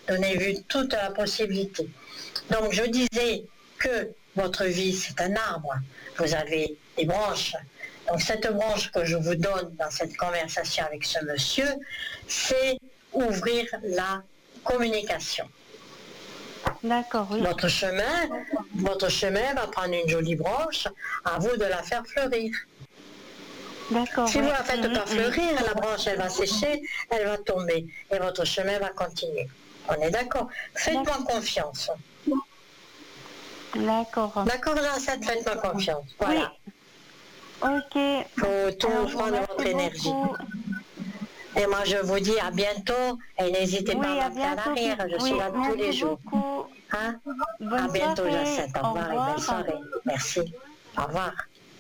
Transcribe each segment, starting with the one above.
donner toute la possibilité. Donc je disais que votre vie, c'est un arbre. Vous avez des branches. Donc cette branche que je vous donne dans cette conversation avec ce monsieur, c'est ouvrir la communication. D'accord, oui. Votre chemin va prendre une jolie branche, à vous de la faire fleurir. D'accord. Si vous ne la faites pas fleurir, la branche, elle va sécher, elle va tomber, et votre chemin va continuer. On est d'accord? Faites-moi confiance. D'accord. D'accord, Jacette, faites-moi confiance. Voilà. Oui. Ok. Faut tout prendre votre énergie. Et moi, je vous dis à bientôt, et n'hésitez pas à marquer en arrière, je suis là tous les jours. Hein? À bientôt, Jacette. Au revoir et belle soirée. Merci. Au revoir.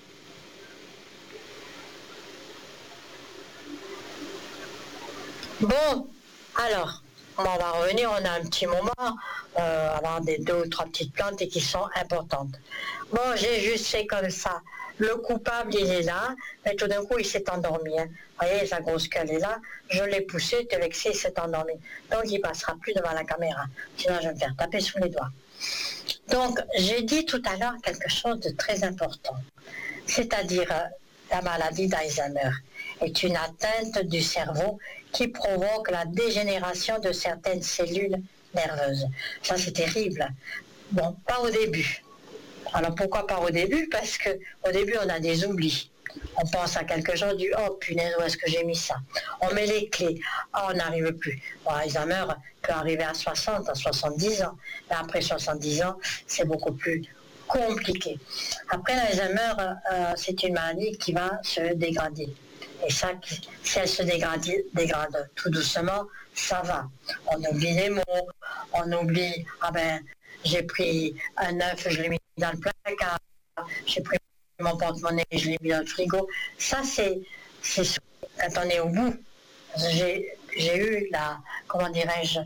Bon, alors, on va revenir, on a un petit moment, avoir des 2 ou 3 petites plantes et qui sont importantes. Bon, j'ai juste fait comme ça. Le coupable, il est là, mais tout d'un coup, il s'est endormi. Hein. Vous voyez, sa grosse queue est là, je l'ai poussé, il était vexé, il s'est endormi. Donc, il ne passera plus devant la caméra. Sinon, je vais me faire taper sous les doigts. Donc, j'ai dit tout à l'heure quelque chose de très important, c'est-à-dire la maladie d'Alzheimer est une atteinte du cerveau qui provoque la dégénération de certaines cellules nerveuses. Ça, c'est terrible. Bon, pas au début. Alors, pourquoi pas au début? Parce qu'au début, on a des oublis. On pense à quelque chose du « Oh, punaise, où est-ce que j'ai mis ça ?» On met les clés. Oh, on n'arrive plus. Bon, Alzheimer peut arriver à 60, à 70 ans. Mais après 70 ans, c'est beaucoup plus compliqué. Après, l'Alzheimer, c'est une maladie qui va se dégrader. Et ça, si elle se dégrade tout doucement, ça va. On oublie les mots, on oublie, ah ben, j'ai pris un œuf, je l'ai mis dans le placard, j'ai pris mon porte-monnaie, je l'ai mis dans le frigo. Ça, c'est quand on est au bout. J'ai eu comment dirais-je,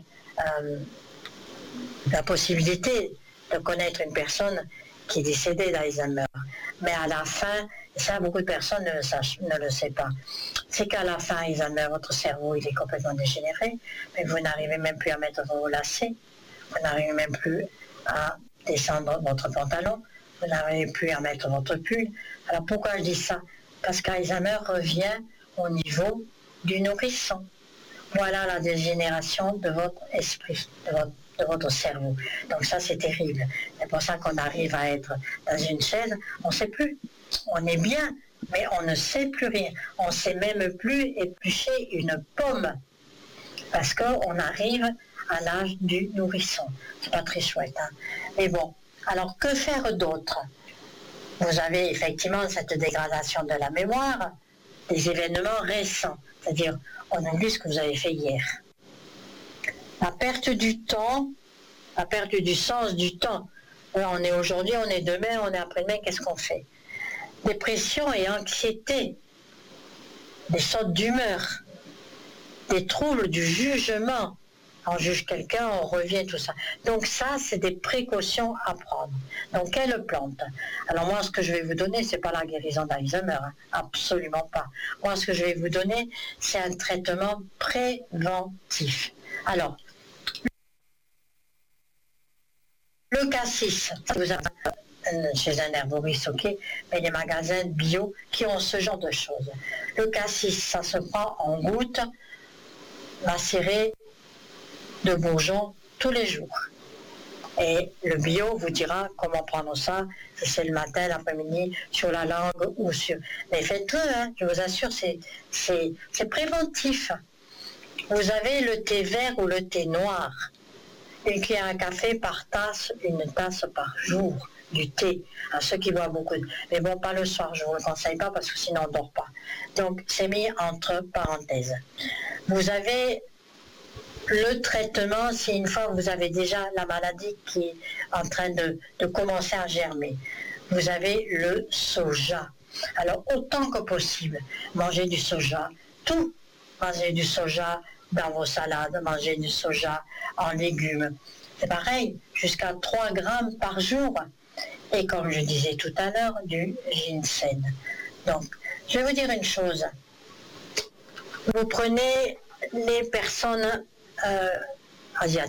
la possibilité de connaître une personne qui est décédée d'Alzheimer. Mais à la fin, ça beaucoup de personnes ne le savent pas, c'est qu'à la fin, Alzheimer, votre cerveau il est complètement dégénéré, mais vous n'arrivez même plus à mettre vos lacets, vous n'arrivez même plus à descendre votre pantalon, vous n'arrivez plus à mettre votre pull. Alors pourquoi je dis ça? Parce qu'Alzheimer revient au niveau du nourrisson. Voilà la dégénération de votre esprit, de votre cerveau. Donc ça, c'est terrible. C'est pour ça qu'on arrive à être dans une chaise, on ne sait plus. On est bien, mais on ne sait plus rien. On ne sait même plus éplucher une pomme. Parce qu'on arrive à l'âge du nourrisson. C'est pas très chouette. Hein? Mais bon, alors que faire d'autre? Vous avez effectivement cette dégradation de la mémoire, des événements récents. C'est-à-dire, on oublie ce que vous avez fait hier. La perte du temps, la perte du sens du temps. Alors, on est aujourd'hui, on est demain, on est après-demain, qu'est-ce qu'on fait? Dépression et anxiété, des sautes d'humeur, des troubles du jugement. On juge quelqu'un, on revient, tout ça. Donc ça, c'est des précautions à prendre. Donc quelle plante? Alors moi, ce que je vais vous donner, c'est pas la guérison d'Alzheimer, hein, absolument pas. Moi, ce que je vais vous donner, c'est un traitement préventif. Alors, le cassis, vous avez chez un herboriste, ok, mais les magasins bio qui ont ce genre de choses. Le cassis, ça se prend en gouttes, macéré de bourgeons tous les jours. Et le bio vous dira comment prendre ça, si c'est le matin, l'après-midi, sur la langue ou sur... Mais faites-le, hein, je vous assure, c'est préventif. Vous avez le thé vert ou le thé noir. Une cuillère à café par tasse, une tasse par jour. Du thé, à ceux qui boivent beaucoup. Mais bon, pas le soir, je ne vous le conseille pas parce que sinon on ne dort pas. Donc, c'est mis entre parenthèses. Vous avez le traitement, c'est une fois que vous avez déjà la maladie qui est en train de commencer à germer. Vous avez le soja. Alors, autant que possible, mangez du soja. Tout. Mangez du soja dans vos salades, mangez du soja en légumes. C'est pareil, jusqu'à 3 grammes par jour. Et comme je disais tout à l'heure, du ginseng. Donc, je vais vous dire une chose. Vous prenez les personnes asiatiques.